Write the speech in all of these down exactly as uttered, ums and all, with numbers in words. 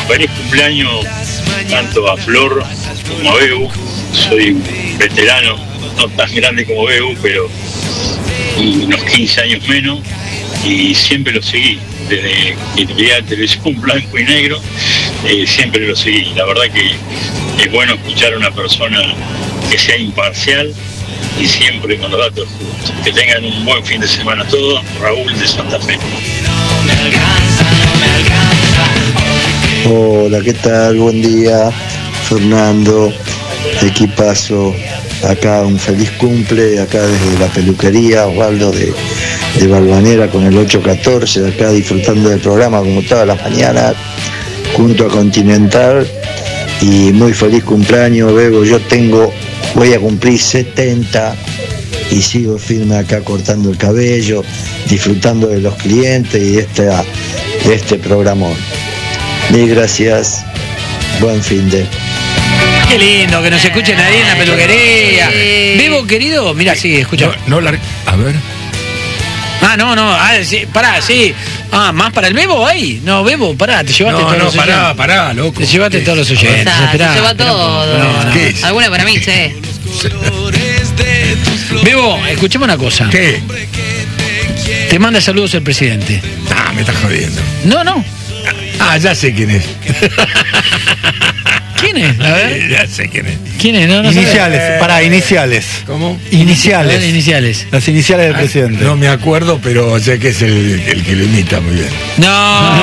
feliz cumpleaños tanto a Flor como a Bebu. Soy un veterano, no tan grande como Bebu, pero unos quince años menos, y siempre lo seguí. Desde que veía televisión blanco y negro, eh, siempre lo seguí. La verdad que es bueno escuchar a una persona que sea imparcial y siempre con los datos justos. Que tengan un buen fin de semana todos. Raúl de Santa Fe. Hola, ¿qué tal? Buen día, Fernando, equipazo. Acá un feliz cumple, acá desde la peluquería, Osvaldo de, de Balvanera con el ocho catorce, acá disfrutando del programa como todas las mañanas, junto a Continental, y muy feliz cumpleaños, Bebo. Yo tengo, voy a cumplir setenta y sigo firme acá cortando el cabello, disfrutando de los clientes y de, esta, de este programón. Mil gracias, buen fin de... Qué lindo que nos escuchen ahí en la peluquería. Bebo, querido, mira, sí, escucha. No, no la... A ver. Ah, no, no, ah, sí, pará, sí. Ah, ¿más para el Bebo ahí? No, Bebo, pará, te llevaste no, todos no, los pará, oyentes. pará, loco. Te llevaste todos los oyentes. Exacto, Esperá, se lleva esperá todo. No, no. ¿Qué es? Alguna para mí, sí. Bebo, escuchemos una cosa. ¿Qué? Te manda saludos el presidente. Ah, me estás jodiendo. No, no. Ah, ya sé quién es. ¿Quién es? A ver. Ya sé quién es. ¿Quién es? No, no Iniciales, sabe. para iniciales. ¿Cómo? Iniciales. A ver, iniciales. Las iniciales del Ah, presidente. No me acuerdo, pero sé que es el, el que lo imita muy bien. No,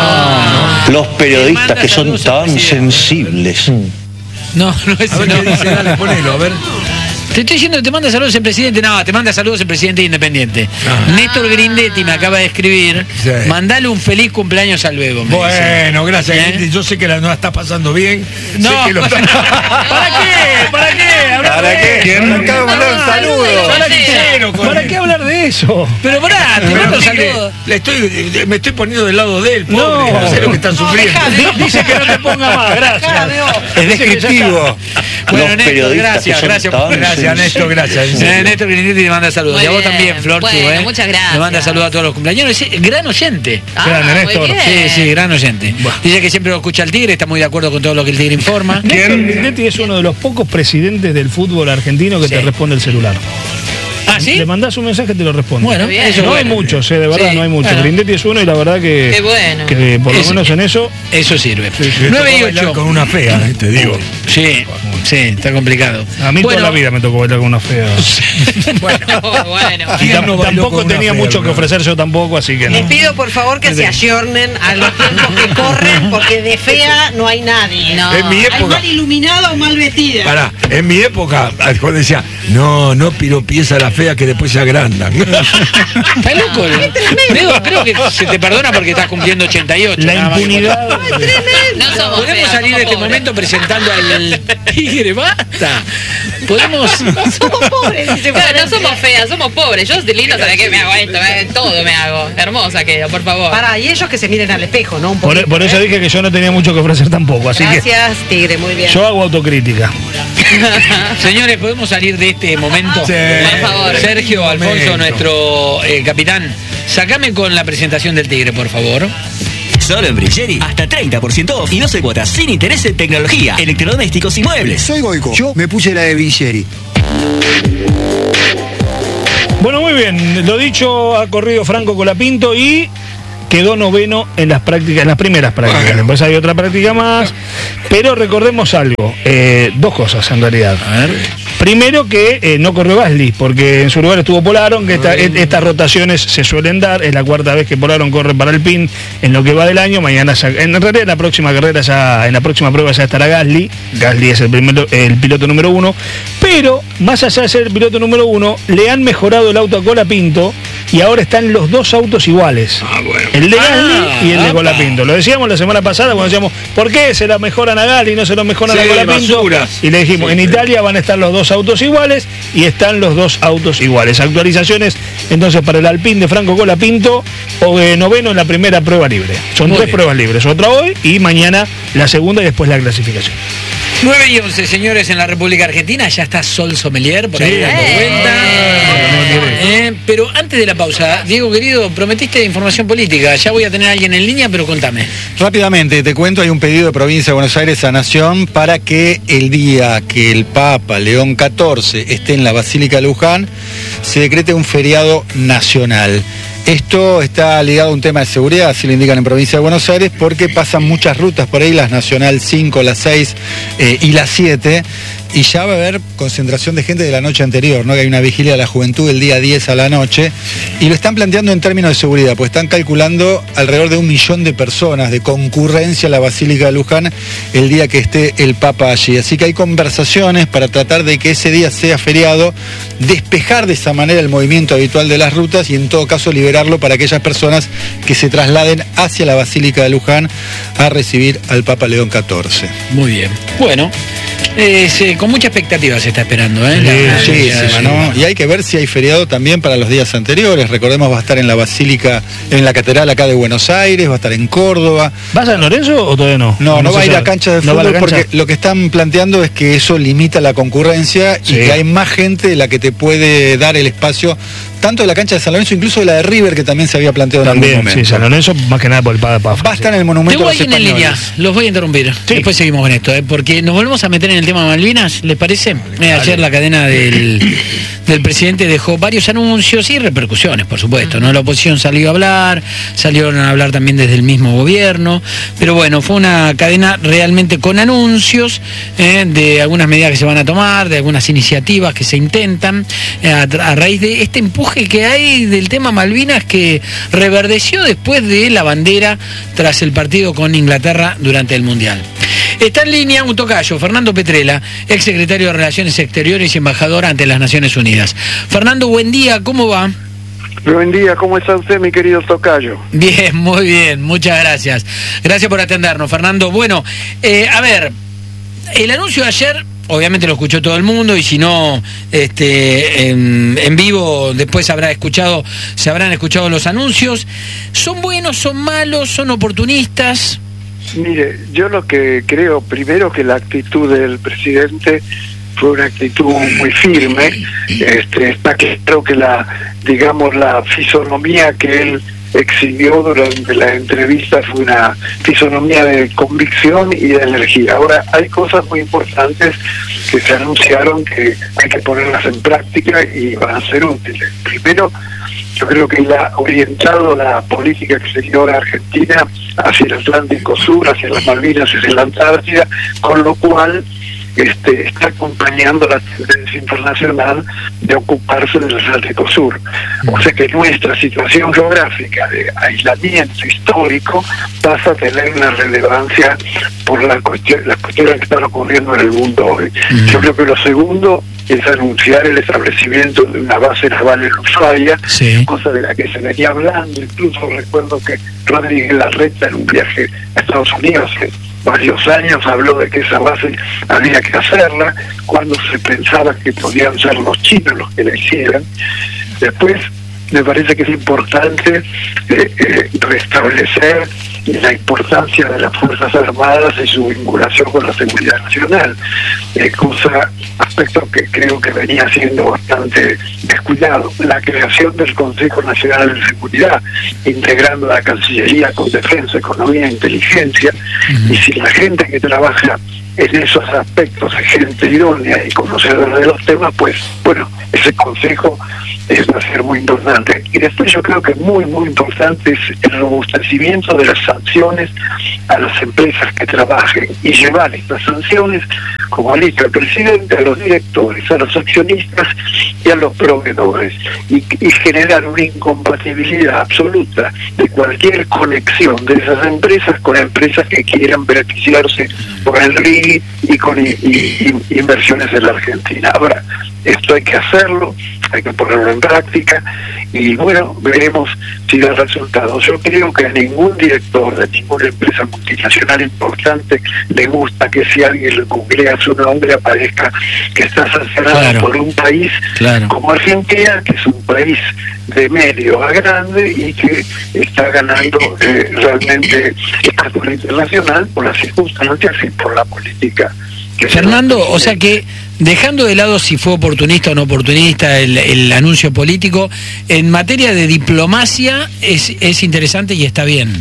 no, no. Los periodistas Manda que son saludos al tan presidente. sensibles. No, no es A ver no. qué dice, dale, ponelo, a ver. Te estoy diciendo que te manda saludos el presidente. No, te manda saludos el presidente independiente. Ah. Néstor Grindetti me acaba de escribir. Sí. Mandale un feliz cumpleaños al Bebo. me dice. Bueno, gracias, ¿Eh? gente. Yo sé que la no la está pasando bien. No. Sé que lo está... ¿Para qué? ¿Para qué? Hablar ¿Para de qué? eso. Me acaba de mandar un saludo. ¿Para qué? ¿Para qué hablar de eso? Pero pará, te Pero mando sí que saludos. le estoy, me estoy poniendo del lado de él, pobre. No. No sé lo que está sufriendo. Dice que no te ponga más, gracias. Es descriptivo. Bueno, Los Néstor, periodistas gracias, que son gracias. tan Gracias, Néstor, gracias. en serio. Eh, Néstor Grindetti te manda saludos. Muy Y a vos bien. también, Flor. Bueno, tú, ¿eh? muchas gracias. Le manda saludos a todos los cumpleaños. Es gran oyente. Ah, Grande, muy Néstor. bien. Sí, sí, gran oyente. Dice que siempre lo escucha el Tigre, está muy de acuerdo con todo lo que el Tigre informa. Néstor Grindetti es uno de los pocos presidentes del fútbol argentino que Sí. te responde el celular. ¿Ah, sí? Le mandás un mensaje y te lo responde. Bueno, Bien. eso es no hay bueno. muchos, eh, de verdad, Sí, no hay muchos. bueno. Grindetti es uno y la verdad que, Qué bueno. que por lo Es- menos en eso. Eso sirve. Le nueve tocó y bailar ocho. con una fea, eh, te digo. Sí, sí, está complicado. A mí Bueno, toda la vida me tocó bailar con una fea. Bueno, Oh, bueno. Y ¿quién tam- no bailó tampoco con una tenía fea, mucho que no? ofrecer yo tampoco, así que no. Les pido por favor que se ayornen a los tiempos que corren, porque de fea no hay nadie. No. En mi Hay época, mal iluminada o mal vestida. pará, en mi época, cuando decía, no, no piropies a la fea que después se agrandan. ¿Estás loco? Creo, creo que se te perdona porque estás cumpliendo ochenta y ocho. La nada más que impunidad. No somos Podemos feas, salir somos de este pobres. momento presentando al Tigre, basta. Podemos. Somos pobres, dice Claro, no Florencia. somos feas, somos pobres. Yo de lindo, ¿sabes qué? Me hago esto, me- todo me hago. Hermosa quedo, por favor. Pará, y ellos que se miren al espejo, ¿no? Un Por, poquito, por eso ¿eh? dije que yo no tenía mucho que ofrecer tampoco, así Gracias, Tigre, muy bien. que yo hago autocrítica. Señores, ¿podemos salir de este momento? Sí. Por favor. Sergio Alfonso, Momento. nuestro eh, capitán, sacame con la presentación del Tigre, por favor. Solo en Brilleri, hasta treinta por ciento off y doce cuotas sin interés en tecnología, electrodomésticos y muebles. Soy Goico. Yo me puse la de Brilleri. Bueno, muy bien. Lo dicho, ha corrido Franco Colapinto y quedó noveno en las prácticas, en las primeras prácticas. Bueno. Después hay otra práctica más. Pero recordemos algo, eh, dos cosas en realidad. Primero que eh, no corrió Gasly, porque en su lugar estuvo Polaron, que esta- et- estas rotaciones se suelen dar, es la cuarta vez que Polaron corre para el P I N en lo que va del año, mañana ya- en realidad en la próxima carrera ya, en la próxima prueba ya estará Gasly, Gasly es el primero, el piloto número uno, pero más allá de ser el piloto número uno, le han mejorado el auto a Colapinto y ahora están los dos autos iguales. Ah, bueno. El de Gasly Ah, y el de apa. Colapinto. Lo decíamos la semana pasada cuando decíamos, ¿por qué se la mejoran a Gasly y no se lo mejoran Sí, a Colapinto? basuras. Y le dijimos, Sí, en sí. Italia van a estar los dos autos iguales y están los dos autos iguales. Actualizaciones entonces para el Alpine de Franco Colapinto, o eh, noveno en la primera prueba libre. Son Muy tres bien. pruebas libres, otra hoy y mañana la segunda y después la clasificación. nueve y once, señores, en la República Argentina. Ya está Sol Sommelier por ahí Sí. dando vuelta. Eh, pero antes de la pausa, Diego querido, prometiste información política. Ya voy a tener a alguien en línea, pero contame. Rápidamente, te cuento, hay un pedido de Provincia de Buenos Aires a Nación para que el día que el Papa León catorce esté en la Basílica de Luján, se decrete un feriado nacional. Esto está ligado a un tema de seguridad, así lo indican en Provincia de Buenos Aires, porque pasan muchas rutas por ahí, las Nacional cinco, la seis eh, y la siete, y ya va a haber concentración de gente de la noche anterior, ¿no? Que hay una vigilia de la juventud el día diez a la noche, y lo están planteando en términos de seguridad, pues están calculando alrededor de un millón de personas de concurrencia a la Basílica de Luján el día que esté el Papa allí. Así que hay conversaciones para tratar de que ese día sea feriado, despejar de esa manera el movimiento habitual de las rutas y en todo caso liberarlo para aquellas personas que se trasladen hacia la Basílica de Luján a recibir al Papa León catorce. Muy bien. Bueno, eh, se, con mucha expectativa se está esperando, ¿eh? La- Sí, la- sí, ¿no? Y hay que ver si hay feriado también para los días anteriores. Recordemos, va a estar en la Basílica, en la Catedral acá de Buenos Aires, va a estar en Córdoba. ¿Vas a San Lorenzo o todavía no? No, no, se va a ir a sabe. cancha de ¿No va a fútbol la cancha? porque lo que están planteando es que eso limita la concurrencia Sí. y que hay más gente de la que te puede dar el espacio, tanto de la cancha de San Lorenzo, incluso de la de River, que también se había planteado en algún También, momento. sí, San Lorenzo más que nada por el Papa de Pafa. Va a estar en el Monumento Tengo a los alguien en línea, Españoles. los voy a interrumpir. Sí. Después seguimos con esto, ¿eh? Porque nos volvemos a meter en el tema Malvinas, ¿les parece? Eh, ayer la cadena del, del presidente dejó varios anuncios y repercusiones, por supuesto, ¿no? La oposición salió a hablar, salieron a hablar también desde el mismo gobierno, pero bueno, fue una cadena realmente con anuncios eh, de algunas medidas que se van a tomar, de algunas iniciativas que se intentan, eh, a, tra- a raíz de este empuje que hay del tema Malvinas que reverdeció después de la bandera tras el partido con Inglaterra durante el Mundial. Está en línea un tocayo, Fernando Petrella, ex secretario de Relaciones Exteriores y embajador ante las Naciones Unidas. Fernando, buen día, ¿cómo va? Buen día, ¿cómo está usted, mi querido tocayo? Bien, muy bien, muchas gracias. Gracias por atendernos, Fernando. Bueno, eh, a ver, el anuncio de ayer, obviamente lo escuchó todo el mundo y si no, este, en, en vivo después habrá escuchado, se habrán escuchado los anuncios. ¿Son buenos, son malos, son oportunistas? Mire, yo lo que creo, primero, que la actitud del presidente fue una actitud muy firme. Este, está claro que la, digamos, la fisonomía que él exhibió durante la entrevista fue una fisonomía de convicción y de energía. Ahora, hay cosas muy importantes que se anunciaron que hay que ponerlas en práctica y van a ser útiles. Primero, yo creo que él ha orientado la política exterior argentina hacia el Atlántico Sur, hacia las Malvinas, hacia la Antártida, con lo cual este, está acompañando la tendencia internacional de ocuparse del Atlántico Sur. O sea que nuestra situación geográfica de aislamiento histórico pasa a tener una relevancia por la cuestión, las cuestiones que están ocurriendo en el mundo hoy. Mm. Yo creo que lo segundo es anunciar el establecimiento de una base naval en Ushuaia, sí. cosa de la que se venía hablando. Incluso recuerdo que Rodríguez Larreta, en un viaje a Estados Unidos hace varios años, habló de que esa base había que hacerla, cuando se pensaba que podían ser los chinos los que la hicieran. Después, me parece que es importante eh, eh, restablecer la importancia de las Fuerzas Armadas y su vinculación con la seguridad nacional, eh, cosa, aspecto que creo que venía siendo bastante descuidado. La creación del Consejo Nacional de Seguridad, integrando la Cancillería con Defensa, Economía e Inteligencia, uh-huh. y si la gente que trabaja en esos aspectos es gente idónea y conocedora de los temas, pues, bueno, ese consejo es, va a ser muy importante. Y después yo creo que muy, muy importante es el robustecimiento de las sanciones a las empresas que trabajen y llevar estas sanciones, como ha dicho el presidente, a los directores, a los accionistas y a los proveedores, y, y generar una incompatibilidad absoluta de cualquier conexión de esas empresas con empresas que quieran beneficiarse por el R I y con y, y, y inversiones en la Argentina. Ahora, esto hay que hacerlo, hay que ponerlo en práctica y bueno, veremos si da resultados. Yo creo que a ningún director de ninguna empresa multinacional importante le gusta que si alguien le googlea su nombre aparezca que está sancionado claro. por un país claro. como Argentina, que es un país de medio a grande y que está ganando eh, realmente estatura internacional por las circunstancias y por la política que Fernando, o sea que dejando de lado si fue oportunista o no oportunista el, el anuncio político, en materia de diplomacia es, es interesante y está bien.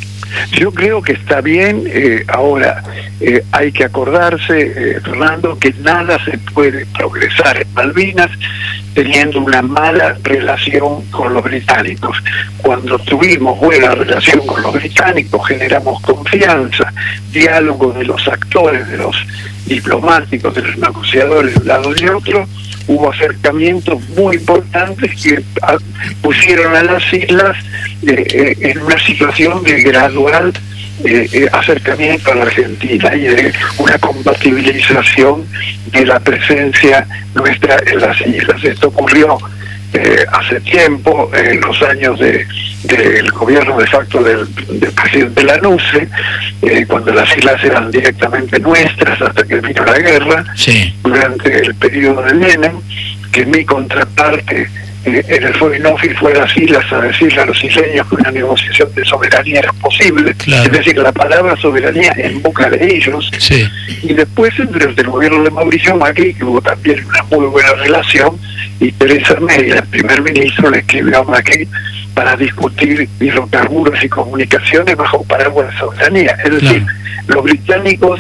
Yo creo que está bien. Eh, ahora, eh, hay que acordarse, eh, Fernando, que nada se puede progresar en Malvinas teniendo una mala relación con los británicos. Cuando tuvimos buena relación con los británicos, generamos confianza, diálogo de los actores, de los diplomáticos, de los negociadores de un lado y otro. Hubo acercamientos muy importantes que a, pusieron a las islas eh, eh, en una situación de gradual eh, eh, acercamiento a la Argentina y de una compatibilización de la presencia nuestra en las islas. Esto ocurrió eh, hace tiempo, en los años de del gobierno de facto del, del presidente Lanusse, eh, cuando las islas eran directamente nuestras hasta que vino la guerra, sí. Durante el periodo de Menem, que mi contraparte eh, en el Foreign Office fue a las islas a decirle a los isleños que una negociación de soberanía era posible, claro. Es decir, la palabra soberanía en boca de ellos, sí. Y después durante el gobierno de Mauricio Macri, que hubo también una muy buena relación, y Teresa May, el primer ministro, le escribió a Macri para discutir hidrocarburos y comunicaciones bajo paraguas de soberanía. Es decir, claro. Los británicos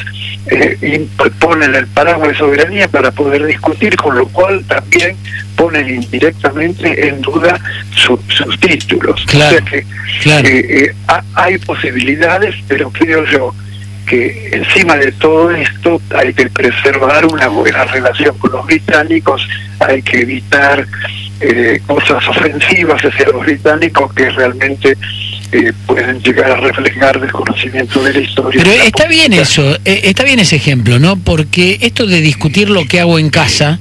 eh, ponen el paraguas de soberanía para poder discutir, con lo cual también ponen indirectamente en duda su, sus títulos. Claro. O sea que claro. eh, eh, ha, hay posibilidades, pero creo yo que encima de todo esto hay que preservar una buena relación con los británicos, hay que evitar eh, cosas ofensivas hacia los británicos que realmente eh, pueden llegar a reflejar desconocimiento de la historia. Pero de la está bien eso, eh, está bien ese ejemplo, ¿no? Porque esto de discutir lo que hago en casa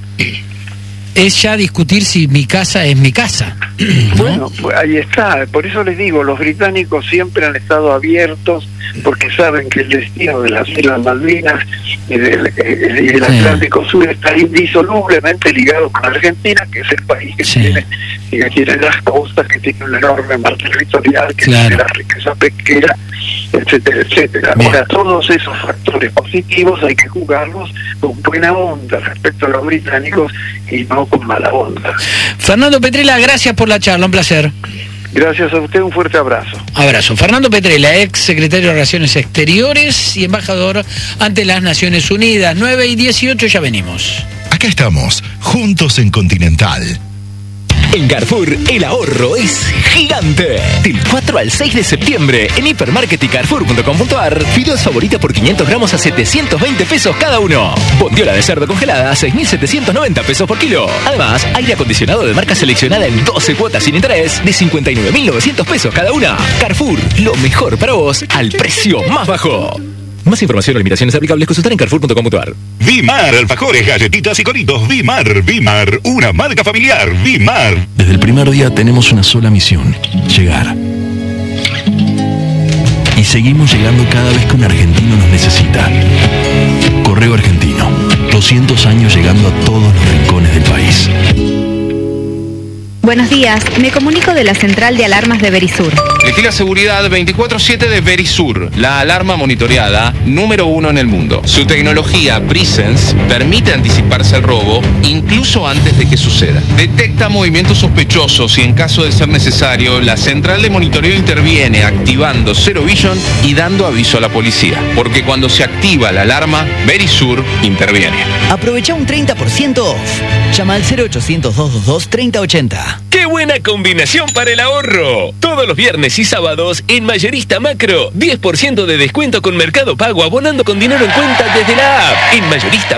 es ya discutir si mi casa es mi casa, ¿no? Bueno, pues ahí está. Por eso les digo, los británicos siempre han estado abiertos porque saben que el destino de las Islas Malvinas y del, eh, el Atlántico sí. Sur está indisolublemente ligado con Argentina, que es el país que sí. tiene que tiene las costas, que tiene un enorme mar territorial, que claro. tiene la riqueza pesquera, etcétera, etcétera. Bien. Ahora, todos esos factores positivos hay que jugarlos con buena onda respecto a los británicos y no con mala onda. Fernando Petrella, gracias por la charla, un placer. Gracias a usted, un fuerte abrazo. Abrazo. Fernando Petrella, ex secretario de Relaciones Exteriores y embajador ante las Naciones Unidas. nueve y dieciocho, ya venimos. Acá estamos, juntos en Continental. En Carrefour, el ahorro es gigante. Del cuatro al seis de septiembre, en Hipermarket y Carrefour punto com punto ar, fideos favorita por quinientos gramos a setecientos veinte pesos cada uno. Bondiola de cerdo congelada a seis mil setecientos noventa pesos por kilo. Además, aire acondicionado de marca seleccionada en doce cuotas sin interés de cincuenta y nueve mil novecientos pesos cada una. Carrefour, lo mejor para vos al precio más bajo. Más información o limitaciones aplicables, consultar en Carrefour punto com punto ar. Vimar, alfajores, galletitas y coritos. Vimar, Vimar, una marca familiar. Vimar. Desde el primer día tenemos una sola misión: llegar. Y seguimos llegando cada vez que un argentino nos necesita. Correo Argentino, doscientos años llegando a todos los rincones del país. Buenos días, me comunico de la central de alarmas de Verisur. Elegí la seguridad veinticuatro siete de Verisur, la alarma monitoreada número uno en el mundo. Su tecnología Presence permite anticiparse al robo incluso antes de que suceda. Detecta movimientos sospechosos y en caso de ser necesario, la central de monitoreo interviene activando Zero Vision y dando aviso a la policía. Porque cuando se activa la alarma, Verisur interviene. Aprovecha un treinta por ciento off. Llama al cero ochocientos, doscientos veintidós, treinta ochenta. ¡Qué buena combinación para el ahorro! Todos los viernes y sábados en Mayorista Macro, diez por ciento de descuento con Mercado Pago abonando con dinero en cuenta desde la app. En Mayorista